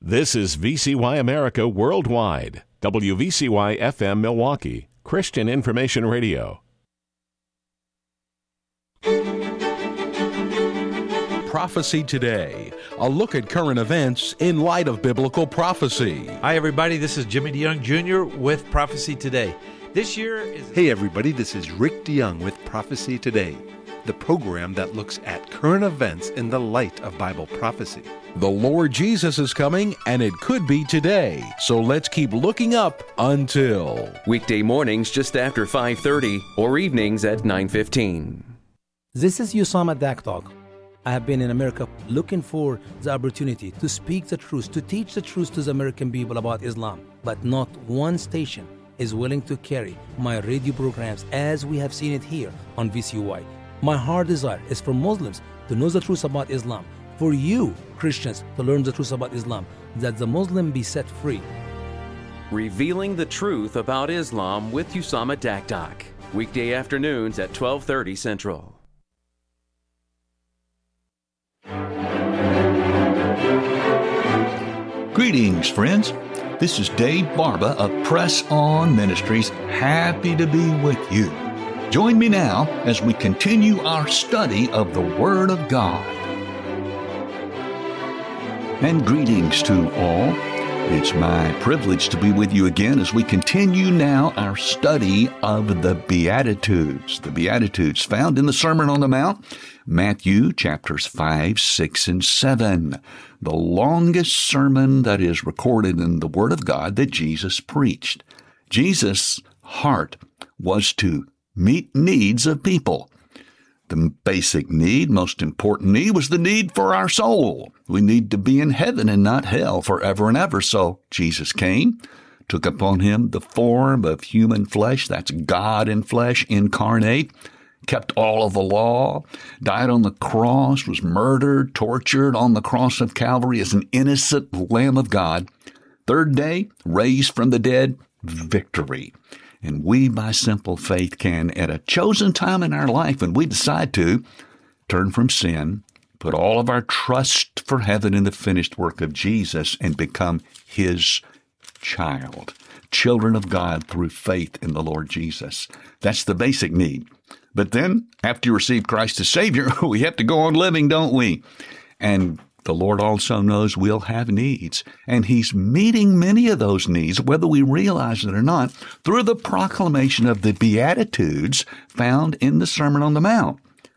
This is VCY America Worldwide, WVCY FM Milwaukee, Christian Information Radio. Prophecy Today, a look at current events in light of biblical prophecy. Hi, everybody. This is Jimmy DeYoung Jr. with Prophecy Today. This year is... Hey, everybody. This is Rick DeYoung with Prophecy Today, the program that looks at current events in the light of Bible prophecy. The Lord Jesus is coming, and it could be today. So let's keep looking up until... Weekday mornings just after 5:30 or evenings at 9:15. This is Usama Dakdog. I have been in America looking for the opportunity to speak the truth, to teach the truth to the American people about Islam. But not one station is willing to carry my radio programs as we have seen it here on VCY. My heart desire is for Muslims to know the truth about Islam, for you, Christians, to learn the truth about Islam, that the Muslim be set free. Revealing the truth about Islam with Usama Dakdog. Weekday afternoons at 12:30 Central. Greetings, friends. This is Dave Barba of Press On Ministries. Happy to be with you. Join me now as we continue our study of the Word of God. And greetings to all. It's my privilege to be with you again as we continue now our study of the Beatitudes. The Beatitudes found in the Sermon on the Mount, Matthew chapters 5, 6, and 7. The longest sermon that is recorded in the Word of God that Jesus preached. Jesus' heart was to meet needs of people. The basic need, most important need, was the need for our soul. We need to be in heaven and not hell forever and ever. So Jesus came, took upon him the form of human flesh, that's God in flesh, incarnate, kept all of the law, died on the cross, was murdered, tortured on the cross of Calvary as an innocent Lamb of God. Third day, raised from the dead, victory. And we, by simple faith, can, at a chosen time in our life, when we decide to turn from sin, put all of our trust for heaven in the finished work of Jesus, and become His child, children of God through faith in the Lord Jesus. That's the basic need. But then, after you receive Christ as Savior, we have to go on living, don't we? And the Lord also knows we'll have needs, and He's meeting many of those needs, whether we realize it or not, through the proclamation of the Beatitudes found in the Sermon on the Mount.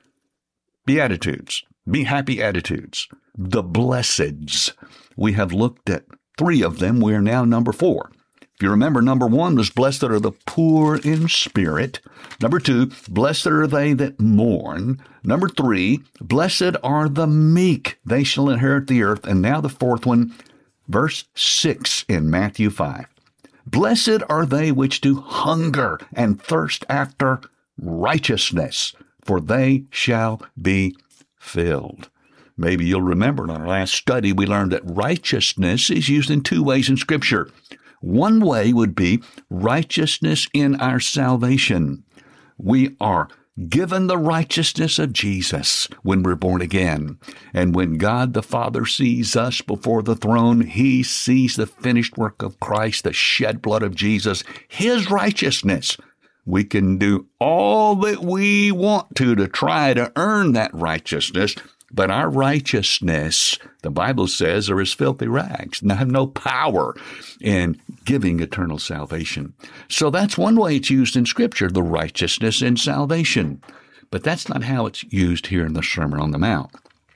Beatitudes, be happy attitudes, the blesseds. We have looked at 3 of them. We are now number 4. If you remember, number 1 was, blessed are the poor in spirit. Number 2, blessed are they that mourn. Number 3, blessed are the meek, they shall inherit the earth. And now the 4th one, verse 6 in Matthew 5. Blessed are they which do hunger and thirst after righteousness, for they shall be filled. Maybe you'll remember in our last study we learned that righteousness is used in 2 ways in Scripture. One way would be righteousness in our salvation. We are given the righteousness of Jesus when we're born again. And when God the Father sees us before the throne, He sees the finished work of Christ, the shed blood of Jesus, His righteousness. We can do all that we want to try to earn that righteousness, but our righteousness, the Bible says, are as filthy rags and have no power in giving eternal salvation. So that's one way it's used in Scripture, the righteousness in salvation. But that's not how it's used here in the Sermon on the Mount.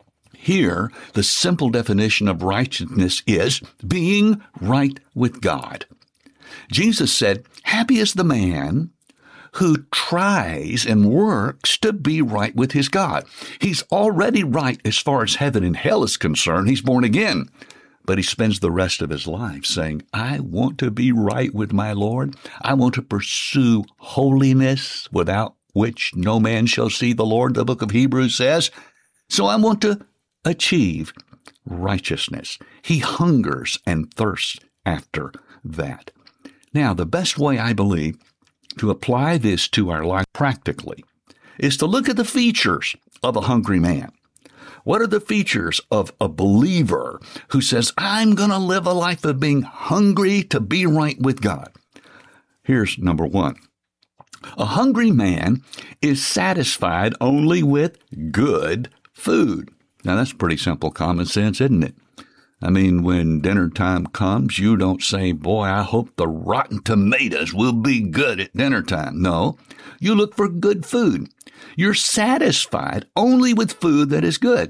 Here, the simple definition of righteousness is being right with God. Jesus said, happy is the man who tries and works to be right with his God. He's already right as far as heaven and hell is concerned. He's born again. But he spends the rest of his life saying, I want to be right with my Lord. I want to pursue holiness, without which no man shall see the Lord, the book of Hebrews says. So I want to achieve righteousness. He hungers and thirsts after that. Now, the best way, I believe, to apply this to our life practically is to look at the features of a hungry man. What are the features of a believer who says, I'm going to live a life of being hungry to be right with God? Here's number one. A hungry man is satisfied only with good food. Now, that's pretty simple common sense, isn't it? I mean, when dinner time comes, you don't say, boy, I hope the rotten tomatoes will be good at dinner time. No, you look for good food. You're satisfied only with food that is good.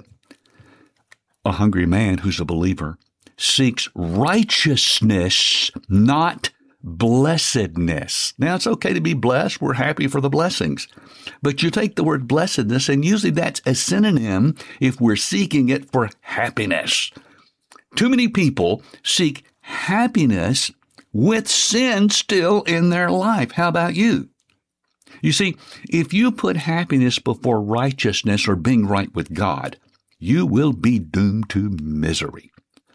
A hungry man who's a believer seeks righteousness, not blessedness. Now, it's okay to be blessed. We're happy for the blessings. But you take the word blessedness, and usually that's a synonym if we're seeking it for happiness. Too many people seek happiness with sin still in their life. How about you? You see, if you put happiness before righteousness or being right with God, you will be doomed to misery.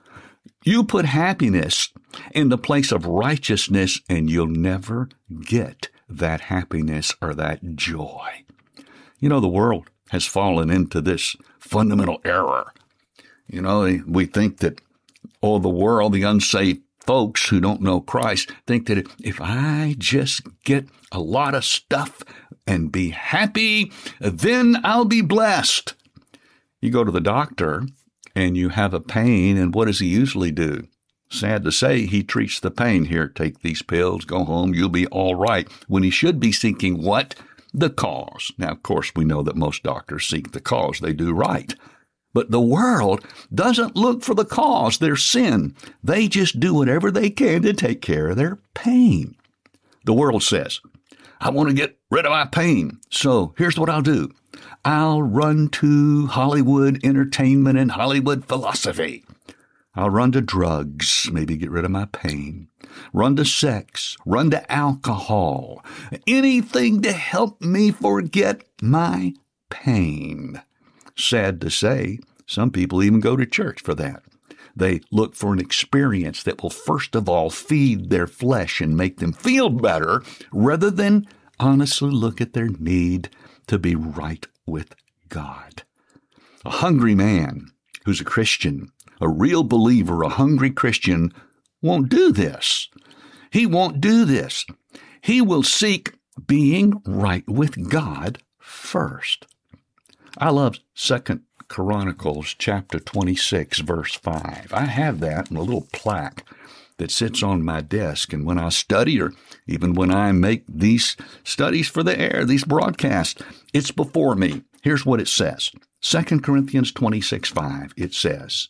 You put happiness in the place of righteousness, and you'll never get that happiness or that joy. You know, the world has fallen into this fundamental error. You know, we think that, the world, the unsaved folks who don't know Christ, think that if I just get a lot of stuff and be happy, then I'll be blessed. You go to the doctor and you have a pain, and what does he usually do? Sad to say, he treats the pain. Here, take these pills, go home, you'll be all right. When he should be seeking what? The cause. Now, of course, we know that most doctors seek the cause. They do right. But the world doesn't look for the cause, their sin. They just do whatever they can to take care of their pain. The world says, I want to get rid of my pain. So here's what I'll do. I'll run to Hollywood entertainment and Hollywood philosophy. I'll run to drugs, maybe get rid of my pain. Run to sex, run to alcohol. Anything to help me forget my pain. Sad to say, some people even go to church for that. They look for an experience that will first of all feed their flesh and make them feel better, rather than honestly look at their need to be right with God. A hungry man who's a Christian, a real believer, a hungry Christian, won't do this. He won't do this. He will seek being right with God first. I love 2 Chronicles chapter 26, verse 5. I have that in a little plaque that sits on my desk, and when I study, or even when I make these studies for the air, these broadcasts, it's before me. Here's what it says. 2 Corinthians 26, 5, it says,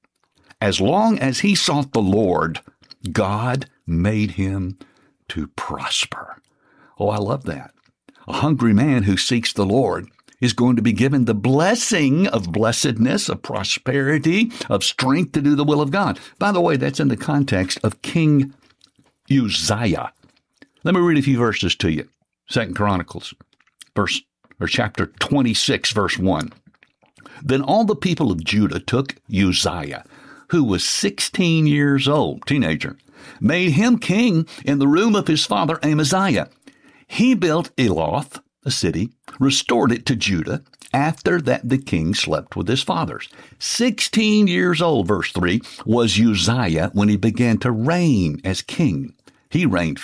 as long as he sought the Lord, God made him to prosper. Oh, I love that. A hungry man who seeks the Lord is going to be given the blessing of blessedness, of prosperity, of strength to do the will of God. By the way, that's in the context of King Uzziah. Let me read a few verses to you. 2 Chronicles, chapter 26, verse 1. Then all the people of Judah took Uzziah, who was 16 years old, teenager, made him king in the room of his father Amaziah. He built Eloth, a city, restored it to Judah. After that, the king slept with his fathers. 16 years old, verse 3, was Uzziah when he began to reign as king. He reigned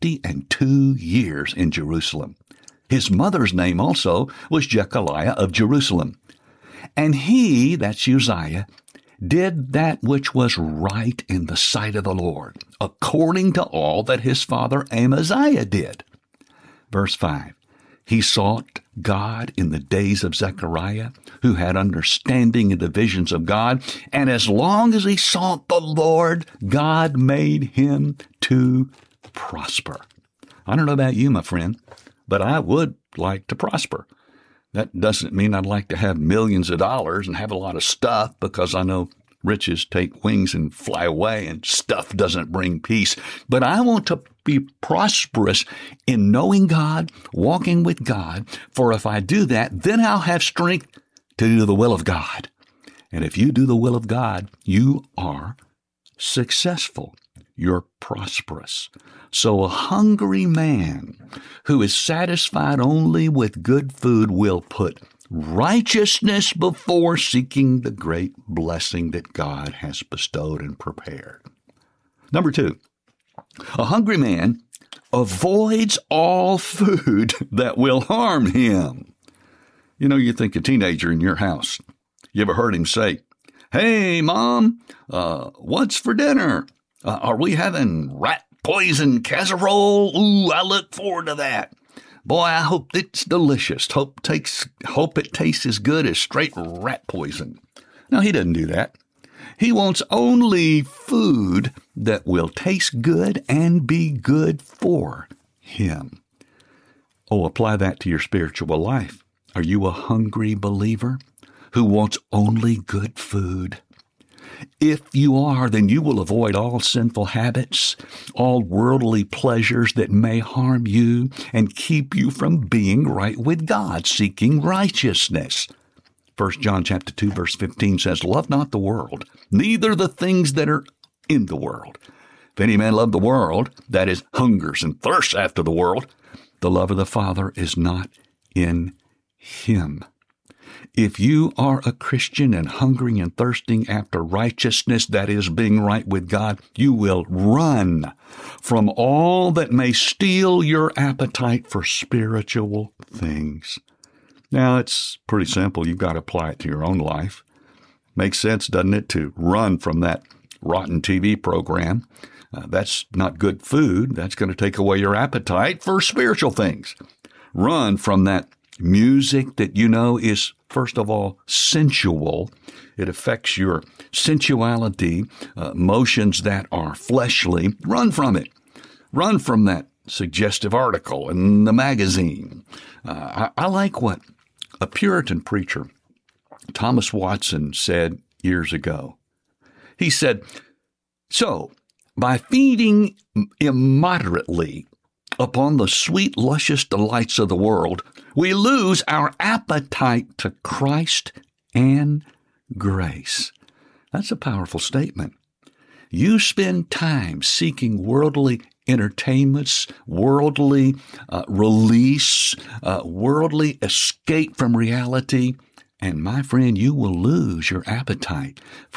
52 years in Jerusalem. His mother's name also was Jechaliah of Jerusalem. And he, that's Uzziah, did that which was right in the sight of the Lord, according to all that his father Amaziah did. Verse 5. He sought God in the days of Zechariah, who had understanding in the visions of God, and as long as he sought the Lord, God made him to prosper. I don't know about you, my friend, but I would like to prosper. That doesn't mean I'd like to have millions of dollars and have a lot of stuff, because I know riches take wings and fly away, and stuff doesn't bring peace. But I want to be prosperous in knowing God, walking with God, for if I do that, then I'll have strength to do the will of God. And if you do the will of God, you are successful. You're prosperous. So a hungry man who is satisfied only with good food will put righteousness before seeking the great blessing that God has bestowed and prepared. Number 2, a hungry man avoids all food that will harm him. You know, you think a teenager in your house, you ever heard him say, "Hey, Mom, what's for dinner? Are we having rat poison casserole? Ooh, I look forward to that. Boy, I hope it's delicious. Hope it tastes as good as straight rat poison." No, he doesn't do that. He wants only food that will taste good and be good for him. Oh, apply that to your spiritual life. Are you a hungry believer who wants only good food? If you are, then you will avoid all sinful habits, all worldly pleasures that may harm you and keep you from being right with God, seeking righteousness. 1 John chapter 2, verse 15 says, "Love not the world, neither the things that are in the world. If any man love the world, that is, hungers and thirsts after the world, the love of the Father is not in him." If you are a Christian and hungering and thirsting after righteousness, that is, being right with God, you will run from all that may steal your appetite for spiritual things. Now, it's pretty simple. You've got to apply it to your own life. Makes sense, doesn't it, to run from that rotten TV program? That's not good food. That's going to take away your appetite for spiritual things. Run from that music that you know is, first of all, sensual. It affects your sensuality, motions that are fleshly. Run from it. Run from that suggestive article in the magazine. I like what a Puritan preacher, Thomas Watson, said years ago. He said, "So, by feeding immoderately upon the sweet, luscious delights of the world, we lose our appetite to Christ and grace." That's a powerful statement. You spend time seeking worldly entertainments, worldly release, worldly escape from reality, and my friend, you will lose your appetite